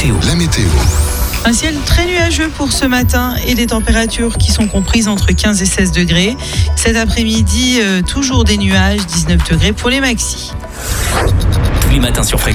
météo. Un ciel très nuageux pour ce matin et des températures qui sont comprises entre 15 et 16 degrés. Cet après-midi, toujours des nuages, 19 degrés pour les maxis. Tous les matins sur Fréquence.